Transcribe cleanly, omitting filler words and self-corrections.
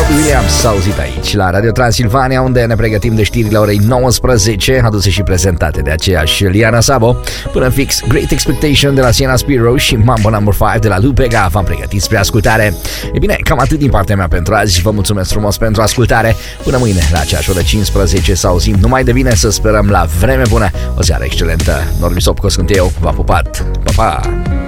Robbie Williams s-a auzit aici la Radio Transilvania, unde ne pregătim de știrile orei 19, aduse și prezentate de aceeași Liana Sabo. Până fix, Great Expectation de la Sienna Spiro și Mambo No. 5 de la Lupega v-am pregătit spre ascultare. E bine, cam atât din partea mea pentru azi. Vă mulțumesc frumos pentru ascultare. Până mâine, la aceeași oră 15, să auzim numai de bine, să sperăm la vreme bună. O seară excelentă. Normi Sopco sunt eu, v-am pupat. Pa, pa!